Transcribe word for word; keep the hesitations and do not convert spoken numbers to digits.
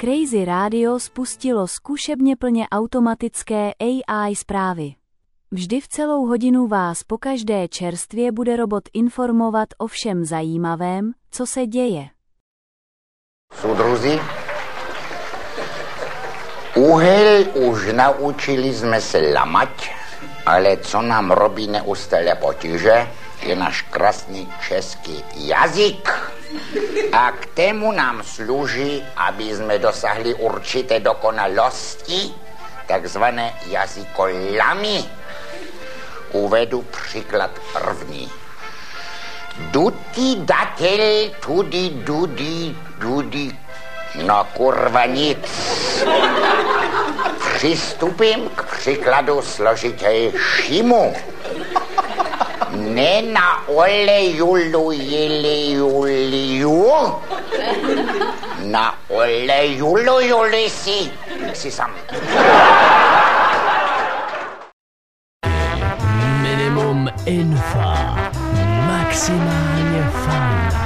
Crazy Radio spustilo zkušebně plně automatické A I zprávy. Vždy v celou hodinu vás pokaždé čerstvě bude robot informovat o všem zajímavém, co se děje. Soudruzi, uhel už naučili jsme se lamať, ale co nám robí neustále potíže, je náš krásný český jazyk. A k tému nám slouží, aby jsme dosáhli určité dokonalosti, takzvané jazykolamy. Uvedu příklad první. Duty datel, tudy, dudy, dudy, no kurva nic. Přistupím k příkladu složitějšímu. Ne na olejulu jelijuliu, na olejulu julisi si sam. Minimum info, maximálně fun.